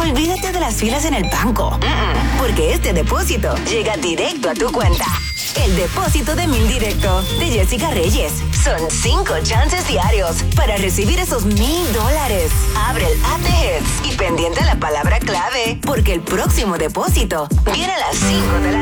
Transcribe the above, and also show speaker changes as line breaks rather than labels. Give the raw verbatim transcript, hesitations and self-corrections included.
Olvídate de las filas en el banco. Mm-mm. Porque este depósito llega directo a tu cuenta. El depósito de Mil Directo de Jessica Reyes. Son cinco chances diarios para recibir esos mil dólares. Abre el app de Hits y pendiente a la palabra clave, porque el próximo depósito viene a las cinco de la